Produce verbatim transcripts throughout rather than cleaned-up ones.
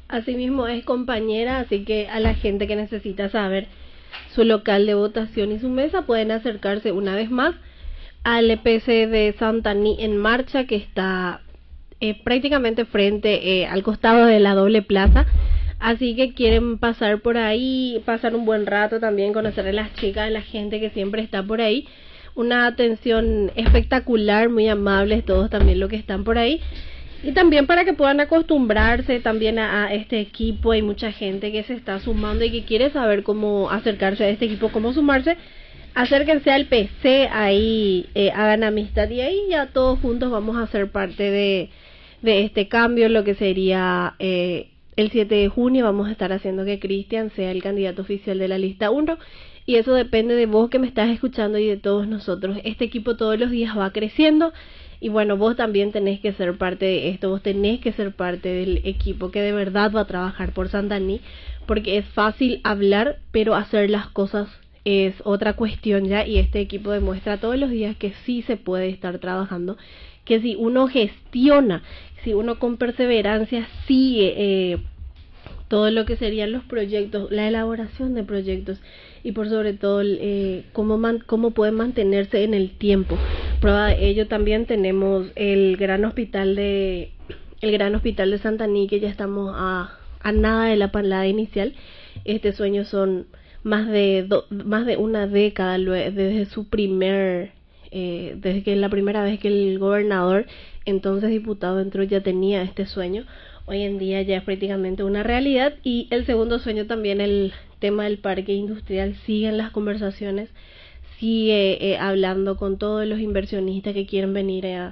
Asimismo es, compañera, así que a la gente que necesita saber su local de votación y su mesa pueden acercarse una vez más al E P C de Santaní en Marcha, que está eh, prácticamente frente, eh, al costado de la doble plaza. Así que quieren pasar por ahí, pasar un buen rato también, conocer a las chicas, a la gente que siempre está por ahí. Una atención espectacular, muy amables todos también los que están por ahí. Y también para que puedan acostumbrarse también a, a este equipo. Hay mucha gente que se está sumando y que quiere saber cómo acercarse a este equipo, cómo sumarse. Acérquense al P C, ahí eh, hagan amistad y ahí ya todos juntos vamos a ser parte de, de este cambio, lo que sería... Eh, El siete de junio vamos a estar haciendo que Cristian sea el candidato oficial de la lista uno, y eso depende de vos que me estás escuchando y de todos nosotros. Este equipo todos los días va creciendo y bueno, vos también tenés que ser parte de esto, vos tenés que ser parte del equipo que de verdad va a trabajar por Santaní, porque es fácil hablar, pero hacer las cosas es otra cuestión ya, y este equipo demuestra todos los días que sí se puede estar trabajando, que si uno gestiona, si uno con perseverancia sigue eh, todo lo que serían los proyectos, la elaboración de proyectos y por sobre todo eh, cómo, man, cómo pueden mantenerse en el tiempo. Prueba de ello también tenemos el gran hospital de el gran hospital de Santaní, que ya estamos a, a nada de la palada inicial. Este sueño son más de do, más de una década desde su primer Eh, desde que la primera vez que el gobernador, entonces diputado, entró, ya tenía este sueño. Hoy en día ya es prácticamente una realidad. Y el segundo sueño también, el tema del parque industrial, siguen las conversaciones, sigue eh, hablando con todos los inversionistas que quieren venir a,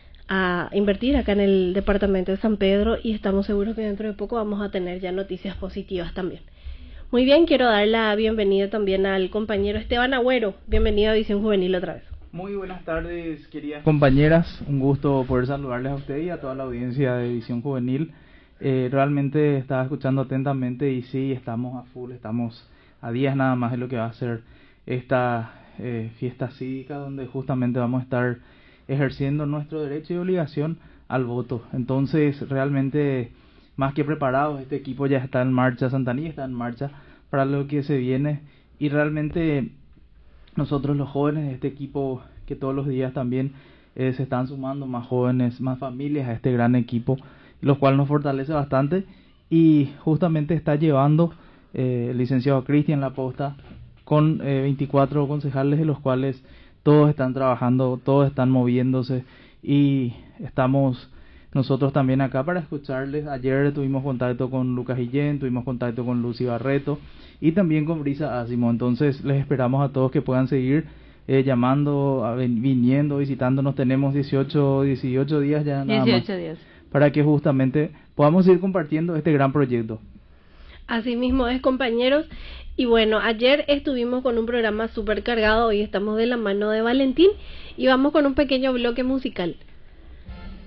a invertir acá en el departamento de San Pedro, y estamos seguros que dentro de poco vamos a tener ya noticias positivas también. Muy bien, quiero dar la bienvenida también al compañero Esteban Agüero. Bienvenido a Visión Juvenil otra vez. Muy buenas tardes, queridas compañeras. Un gusto poder saludarles a ustedes y a toda la audiencia de Visión Juvenil. Eh, realmente estaba escuchando atentamente y sí, estamos a full, estamos a días nada más de lo que va a ser esta eh, fiesta cívica, donde justamente vamos a estar ejerciendo nuestro derecho y obligación al voto. Entonces, realmente, más que preparados, este equipo ya está en marcha, Santaní está en marcha para lo que se viene, y realmente nosotros los jóvenes de este equipo, que todos los días también eh, se están sumando más jóvenes, más familias a este gran equipo, lo cual nos fortalece bastante, y justamente está llevando eh, el licenciado Cristian la posta con eh, veinticuatro concejales, de los cuales todos están trabajando, todos están moviéndose, y estamos nosotros también acá para escucharles. Ayer tuvimos contacto con Lucas Guillén, tuvimos contacto con Lucy Barreto y también con Brisa Asimo. Entonces les esperamos a todos que puedan seguir eh, llamando, a, viniendo, visitándonos. Tenemos dieciocho, dieciocho días ya nada dieciocho más días para que justamente podamos ir compartiendo este gran proyecto. Así mismo es, compañeros. Y bueno, ayer estuvimos con un programa súper cargado, hoy estamos de la mano de Valentín y vamos con un pequeño bloque musical.